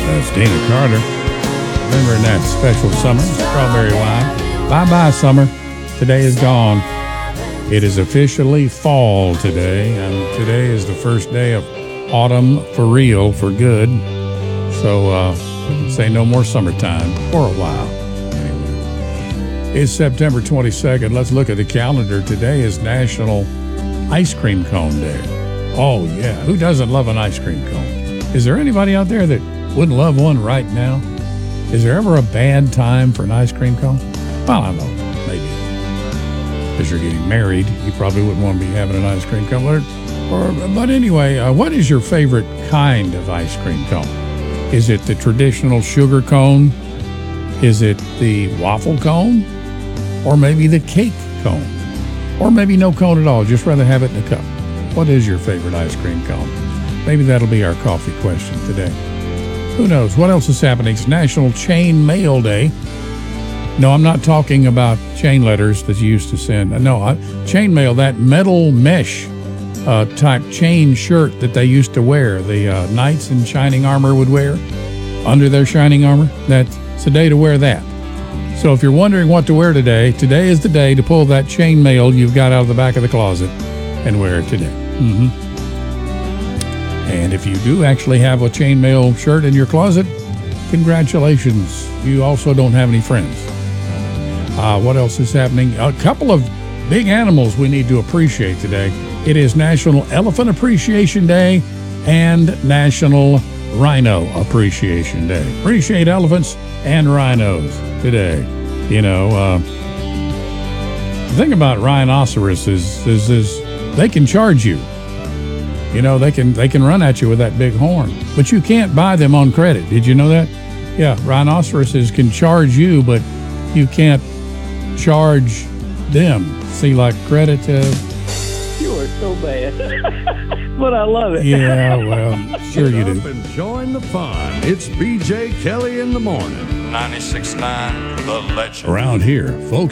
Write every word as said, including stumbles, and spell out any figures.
That's Dina Carter. Remembering that special summer, strawberry wine. Bye-bye, summer. Today is gone. It is officially fall today, and today is the first day of autumn for real, for good. So, uh, we can say no more summertime for a while. Anyway, it's September twenty-second. Let's look at the calendar. Today is National Ice Cream Cone Day. Oh, yeah. Who doesn't love an ice cream cone? Is there anybody out there that wouldn't love one right now? Is there ever a bad time for an ice cream cone? Well, I don't know. Maybe. Because you're getting married, you probably wouldn't want to be having an ice cream cone. Or, or, but anyway, uh, what is your favorite kind of ice cream cone? Is it the traditional sugar cone? Is it the waffle cone? Or maybe the cake cone? Or maybe no cone at all, just rather have it in a cup. What is your favorite ice cream cone? Maybe that'll be our coffee question today. Who knows? What else is happening? It's National Chain Mail Day. No, I'm not talking about chain letters that you used to send. No, I, chain mail, that metal mesh uh, type chain shirt that they used to wear, the uh, knights in shining armor would wear under their shining armor. That's the day to wear that. So if you're wondering what to wear today, today is the day to pull that chain mail you've got out of the back of the closet and wear it today. Mm-hmm. And if you do actually have a chainmail shirt in your closet, congratulations. You also don't have any friends. Uh, what else is happening? A couple of big animals we need to appreciate today. It is National Elephant Appreciation Day and National Rhino Appreciation Day. Appreciate elephants and rhinos today. You know, uh, the thing about rhinoceros is, is, is they can charge you. You know, they can they can run at you with that big horn, but you can't buy them on credit. Did you know that? Yeah, rhinoceroses can charge you, but you can't charge them. See, like credit. Uh, you are so bad, but I love it. Yeah, well, sure you do. Get up and join the fun. It's B J Kelly in the morning. ninety-six point nine The Legend. Around here, folks